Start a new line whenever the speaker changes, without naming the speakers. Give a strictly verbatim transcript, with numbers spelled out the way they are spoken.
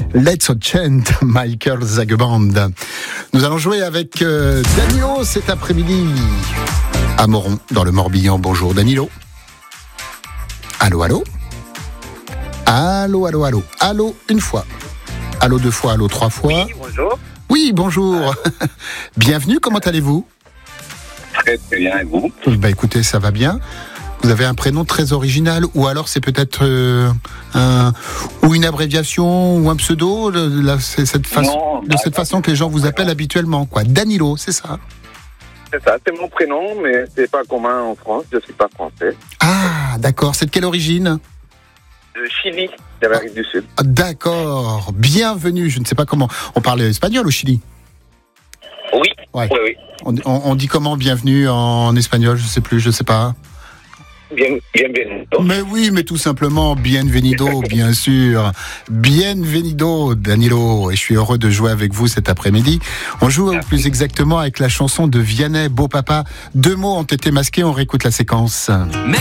Let's Chant, Michael Zageband. Nous allons jouer avec euh, Danilo cet après-midi à Moron, dans le Morbihan. Bonjour Danilo. Allô, allô. Allô, allô, allô. Allô, une fois. Allô, deux fois. Allô, trois fois.
Oui, bonjour.
Oui, bonjour. Bienvenue, comment allez-vous?
Très très bien, et vous?
Bah écoutez, ça va bien. Vous avez un prénom très original, ou alors c'est peut-être euh, un ou une abréviation ou un pseudo. Là, c'est cette façon,
non,
de
bah,
cette façon que les gens vous appellent
non.
habituellement, quoi. Danilo, c'est ça?
C'est ça, c'est mon prénom, mais c'est pas commun en France, je suis pas français.
Ah, d'accord. C'est de quelle origine?
De Chili, d'Amérique du Sud.
Ah, d'accord. Bienvenue. Je ne sais pas comment. On parle espagnol au Chili?
Oui,
Ouais.
oui, oui.
On, on, on dit comment bienvenue en espagnol? Je sais plus, je sais pas.
Bien, bienvenido.
Mais oui, mais tout simplement, bienvenido, bien sûr. Bienvenido, Danilo. Et je suis heureux de jouer avec vous cet après-midi. On joue Merci. Plus exactement avec la chanson de Vianney, Beau Papa. Deux mots ont été masqués, on réécoute la séquence.